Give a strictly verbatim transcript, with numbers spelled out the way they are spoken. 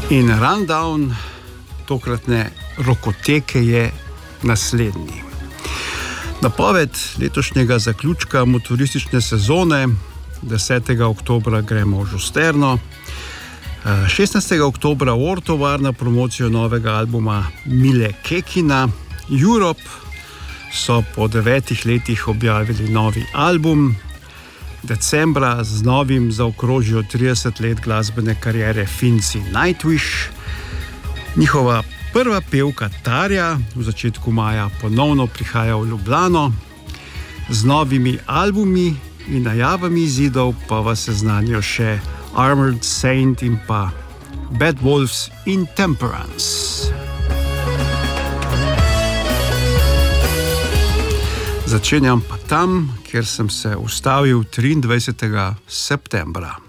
In rundown tokratne rokoteke je naslednji. Napoved letošnjega zaključka motoristične sezone, desetega oktobra gremo v Žusterno, šestnajstega oktobra v Ortovar na promocijo novega albuma Mile Kekina. Europe so po devetih letih objavili novi album. Decembra z novim zaokrožijo trideset let glasbene kariere Finci Nightwish. Njihova prva pevka Tarja v začetku maja ponovno prihaja v Ljubljano. Z novimi albumi in najavami izidov pa vas seznanijo še Armored Saint in pa Bad Wolves in Temperance. Začenjam pa tam, kjer sem se ustavil triindvajsetega septembra.